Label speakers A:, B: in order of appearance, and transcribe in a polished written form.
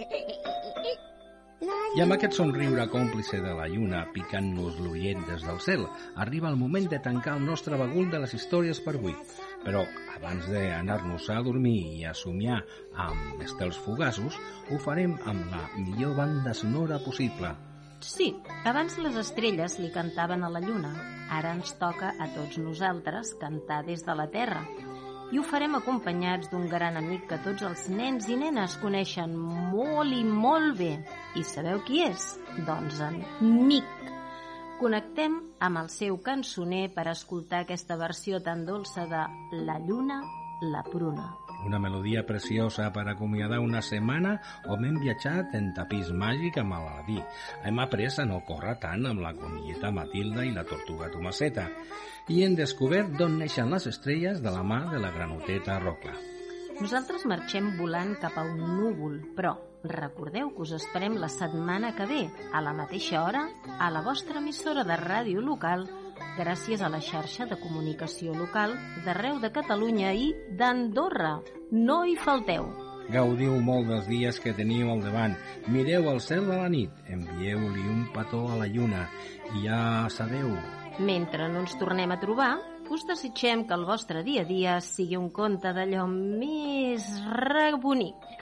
A: I amb aquest somriure còmplice de la lluna picant-nos l'ullent des del cel, arriba el moment de tancar el nostre bagul de les històries per avui. Però abans d'anar-nos a dormir i a somiar amb estels fugaços, ho farem amb la millor banda sonora possible.
B: Sí, abans les estrelles li cantaven a la lluna. Ara ens toca a tots nosaltres cantar des de la Terra. I ho farem acompanyats d'un gran amic que tots els nens i nenes coneixen molt i molt bé. I sabeu qui és? Doncs en Mic. Connectem amb el seu cançoner per escoltar aquesta versió tan dolça de La lluna, la pruna.
A: Una melodia preciosa per acomiadar una setmana on hem viatjat en tapís màgic amb Aladí. Hem après a no córrer tant amb la conilleta Matilda i la tortuga Tomaceta. I hem descobert d'on neixen les estrelles de la mà de la granoteta Rocla.
B: Nosaltres marxem volant cap a un núvol, però recordeu que us esperem la setmana que ve, a la mateixa hora, a la vostra emissora de ràdio local, gràcies a la xarxa de comunicació local d'arreu de Catalunya i d'Andorra. No hi falteu!
A: Gaudiu molt dels dies que teniu al davant. Mireu el cel de la nit, envieu-li un petó a la lluna i ja sabeu...
B: Mentre no ens tornem a trobar, us desitgem que el vostre dia a dia sigui un conte d'allò més rebonic.